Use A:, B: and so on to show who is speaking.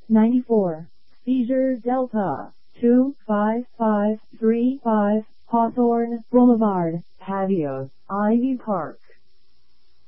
A: 94. Seizure Delta 25535 Hawthorne Boulevard, Patio, Ivy Park.